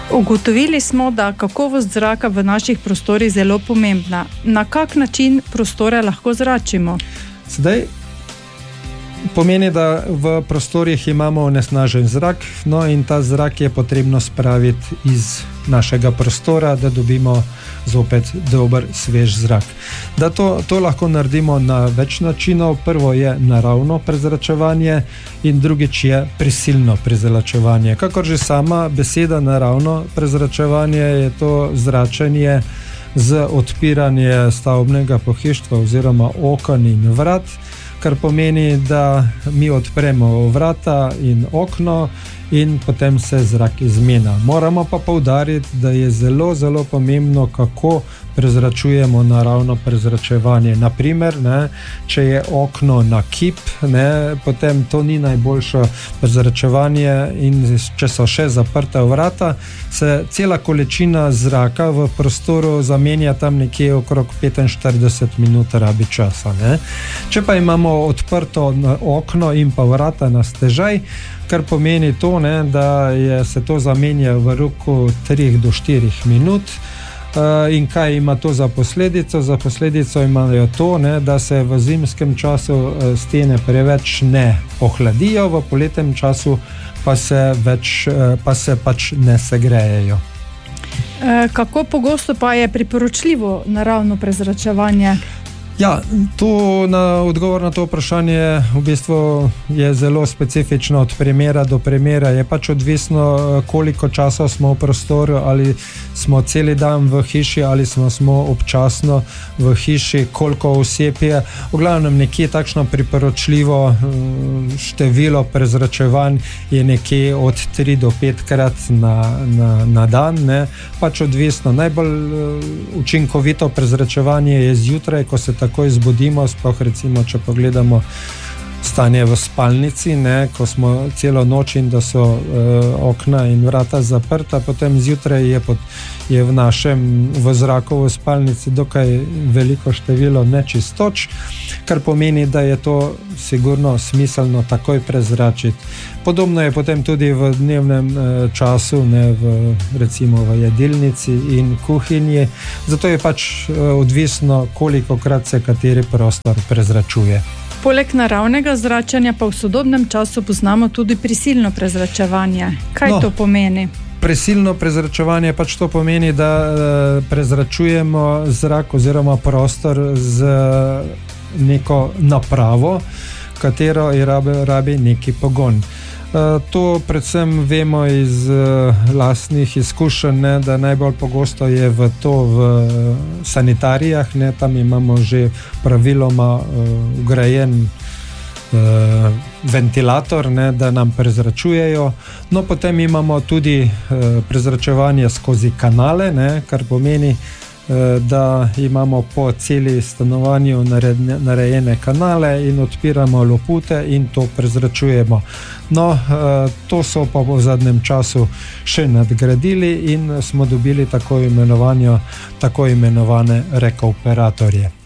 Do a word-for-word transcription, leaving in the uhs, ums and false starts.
Ugotovili smo, da kakovost zraka v naših prostorih zelo pomembna. Na kak način prostore lahko zračimo? Sedaj pomeni, da v prostorih imamo onesnažen zrak, no in ta zrak je potrebno spraviti iz našega prostora, da dobimo zopet dober, svež zrak. Da to, to lahko naredimo na več načinov. Prvo je naravno prezračevanje in drugič je prisilno prezračevanje. Kakor že sama beseda naravno prezračevanje, je to zračenje z odpiranje stavbnega pohištva oziroma oken in vrat, kar pomeni, da mi odpremo vrata in okno in potem se zrak izmena. Moramo pa poudariti, da je zelo, zelo pomembno, kako prezračujemo naravno prezračevanje. Naprimer, ne, če je okno na kip, ne, potem to ni najboljše prezračevanje in če so še zaprta vrata, se cela količina zraka v prostoru zamenja tam nekje okrog petinštirideset minut rabi časa. Ne. Če pa imamo odprto okno in pa vrata na stežaj, kar pomeni to, ne, da je, se to zamenja v roku tri do štiri minut. Uh, in kaj ima to za posledico? Za posledico imajo to, ne, da se v zimskem času uh, stene preveč ne ohladijo, v poletnem času pa se, več, uh, pa se pač ne segrejejo. E, kako pogosto pa je priporočljivo naravno prezračevanje? Ja, to na odgovor na to vprašanje v bistvu je zelo specifično od primera do primera. Je pač odvisno, koliko časa smo v prostoru, ali smo celi dan v hiši, ali smo, smo občasno v hiši, koliko oseb je. V glavnem nekje takšno priporočljivo število prezračevanj je nekje od tri do pet krat na, na, na dan. Ne. Pač odvisno. Najbolj učinkovito prezračevanje je zjutraj, ko se takoj zbudimo, sploh recimo, če pogledamo stanje v spalnici, ne, ko smo celo noč in da so uh, okna in vrata zaprta, potem zjutraj je, pod, je v našem v zraku v spalnici dokaj veliko število nečistoč, kar pomeni, da je to sigurno smiselno takoj prezračiti. Podobno je potem tudi v dnevnem uh, času, ne, v, recimo v jedilnici in kuhinji, zato je pač uh, odvisno, kolikokrat se kateri prostor prezračuje. Poleg naravnega zračanja pa v sodobnem času poznamo tudi prisilno prezračevanje. Kaj no, to pomeni? Prisilno prezračevanje pač to pomeni, da uh, prezračujemo zrak oziroma prostor z neko napravo, katero je rabi, rabi neki pogon. Uh, to predvsem vemo iz uh, lastnih izkušenj, ne, da najbolj pogosto je v to v uh, sanitarijah, ne, tam imamo že praviloma uh, ugrajen uh, ventilator, ne, da nam prezračujejo. No, potem imamo tudi uh, prezračevanje skozi kanale, ne, kar pomeni, da imamo po celi stanovanju narejene kanale in odpiramo lopute in to prezračujemo. No, to so pa v zadnjem času še nadgradili in smo dobili tako imenovane, tako imenovane rekuperatorje.